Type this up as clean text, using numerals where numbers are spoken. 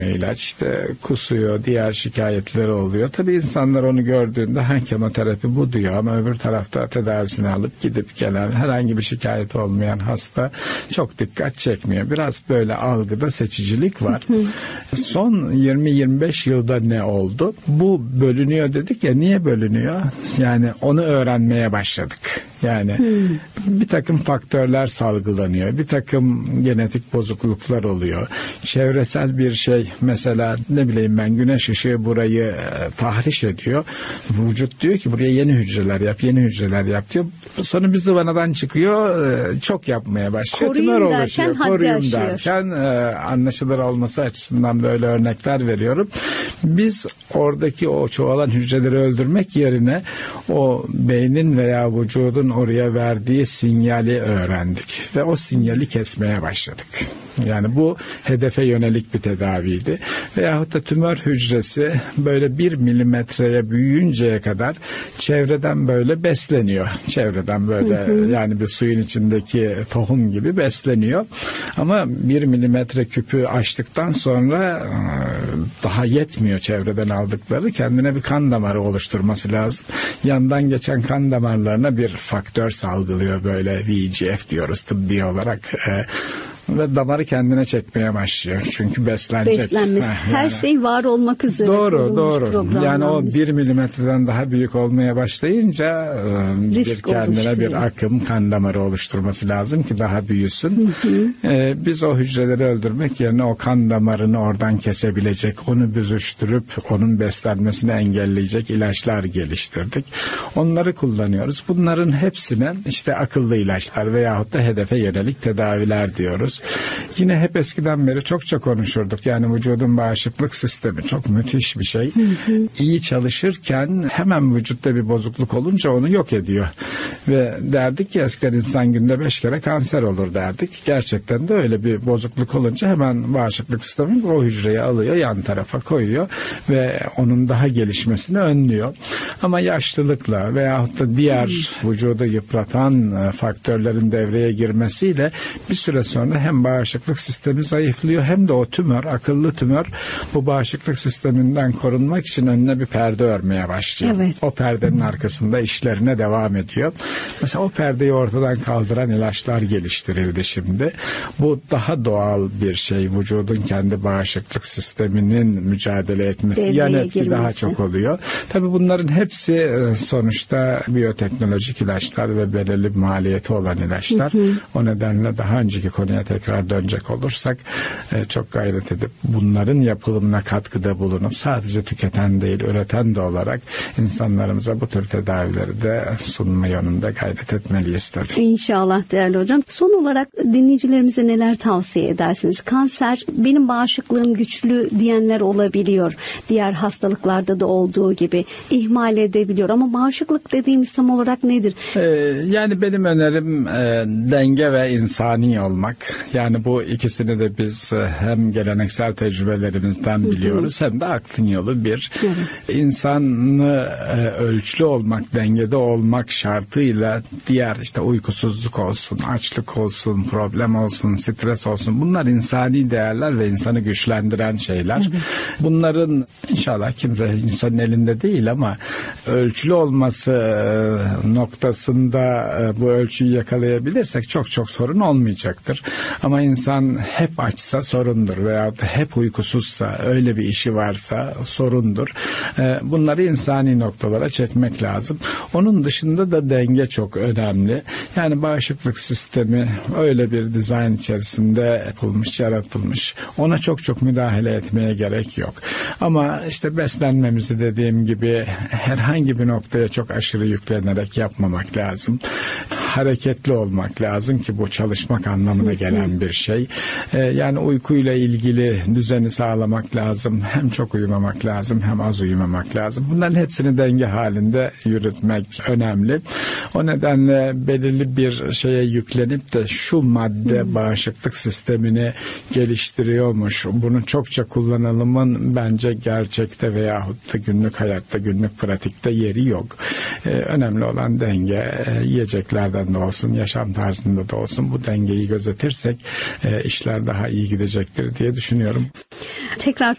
ilaç, işte kusuyor, diğer şikayetleri oluyor. Tabii insanlar onu gördüğünde kemoterapi bu diyor ama öbür tarafta tedavisini alıp gidip gelen, herhangi bir şikayet olmayan hasta çok dikkat çekmiyor. Biraz böyle algıda seçicilik var. Son 20-25 yılda ne oldu? Bu bölünüyor dedik ya, niye bölünüyor? Yani onu öğrenmeye başladık. Yani bir takım faktörler salgılanıyor. Bir takım genetik bozukluklar oluyor. Çevresel bir şey, mesela ne bileyim ben, güneş ışığı burayı tahriş ediyor. Vücut diyor ki buraya yeni hücreler yap, yeni hücreler yap diyor. Sonra bir zıvanadan çıkıyor, çok yapmaya başlıyor. Tümör oluşuyor. Koruyayım derken anlaşılır olması açısından böyle örnekler veriyorum. Biz oradaki o çoğalan hücreleri öldürmek yerine o beynin veya vücudun oraya verdiği sinyali öğrendik ve o sinyali kesmeye başladık. Yani bu hedefe yönelik bir tedaviydi. Veyahut da tümör hücresi böyle 1 milimetreye büyüyünceye kadar çevreden böyle besleniyor. Çevreden böyle yani bir suyun içindeki tohum gibi besleniyor. Ama 1 milimetre küpü aştıktan sonra daha yetmiyor çevreden aldıkları. Kendine bir kan damarı oluşturması lazım. Yandan geçen kan damarlarına bir faktör salgılıyor, böyle VEGF diyoruz tıbbi olarak. Ve damarı kendine çekmeye başlıyor. Çünkü beslenecek. Her şey var olmak üzere. Doğru. Yani o 1 milimetreden daha büyük olmaya başlayınca bir kendine bir akım kan damarı oluşturması lazım ki daha büyüsün. Biz o hücreleri öldürmek yerine o kan damarını oradan kesebilecek, onu büzüştürüp onun beslenmesini engelleyecek ilaçlar geliştirdik. Onları kullanıyoruz. Bunların hepsine işte akıllı ilaçlar veyahut da hedefe yönelik tedaviler diyoruz. Yine hep eskiden beri çokça konuşurduk. Yani vücudun bağışıklık sistemi çok müthiş bir şey. İyi çalışırken hemen vücutta bir bozukluk olunca onu yok ediyor. Ve derdik ki eskiden insan günde 5 kere kanser olur derdik. Gerçekten de öyle bir bozukluk olunca hemen bağışıklık sistemi o hücreyi alıyor, yan tarafa koyuyor ve onun daha gelişmesini önlüyor. Ama yaşlılıkla veyahut da diğer vücudu yıpratan faktörlerin devreye girmesiyle bir süre sonra hem bağışıklık sistemi zayıflıyor hem de o tümör, akıllı tümör bu bağışıklık sisteminden korunmak için önüne bir perde örmeye başlıyor. Evet. O perdenin arkasında işlerine devam ediyor. Mesela o perdeyi ortadan kaldıran ilaçlar geliştirildi şimdi. Bu daha doğal bir şey. Vücudun kendi bağışıklık sisteminin mücadele etmesi, yan etki daha çok oluyor. Tabii bunların hepsi sonuçta biyoteknolojik ilaçlar ve belirli bir maliyeti olan ilaçlar. O nedenle daha önceki konuya tekrar dönecek olursak çok gayret edip bunların yapılımına katkıda bulunup sadece tüketen değil üreten de olarak insanlarımıza bu tür tedavileri de sunma yönünde gayret etmeliyiz tabii. İnşallah değerli hocam. Son olarak dinleyicilerimize neler tavsiye edersiniz? Kanser, benim bağışıklığım güçlü diyenler olabiliyor. Diğer hastalıklarda da olduğu gibi ihmal edebiliyor ama bağışıklık dediğimiz tam olarak nedir? Yani benim önerim denge ve insani olmak. Yani bu ikisini de biz hem geleneksel tecrübelerimizden biliyoruz hem de aklın yolu bir. İnsanı ölçülü olmak, dengede olmak şartıyla diğer işte uykusuzluk olsun, açlık olsun, problem olsun, stres olsun, bunlar insani değerler ve insanı güçlendiren şeyler. Bunların inşallah kimse insanın elinde değil ama ölçülü olması noktasında bu ölçüyü yakalayabilirsek çok sorun olmayacaktır. Ama insan hep açsa sorundur veya hep uykusuzsa, öyle bir işi varsa sorundur. Bunları insani noktalara çekmek lazım. Onun dışında da denge çok önemli. Yani bağışıklık sistemi öyle bir dizayn içerisinde yapılmış, yaratılmış. Ona çok müdahale etmeye gerek yok. Ama işte beslenmemizi dediğim gibi herhangi bir noktaya çok aşırı yüklenerek yapmamak lazım. Hareketli olmak lazım ki bu çalışmak anlamına gelen bir şey. Yani uykuyla ilgili düzeni sağlamak lazım. Hem çok uyumamak lazım hem az uyumamak lazım. Bunların hepsini denge halinde yürütmek önemli. O nedenle belirli bir şeye yüklenip de şu madde bağışıklık sistemini geliştiriyormuş, bunu çokça kullanalımın bence gerçekte veyahut da günlük hayatta, günlük pratikte yeri yok. Önemli olan denge, yiyeceklerden hayatlarında olsun, yaşam tarzında da olsun bu dengeyi gözetirsek işler daha iyi gidecektir diye düşünüyorum. Tekrar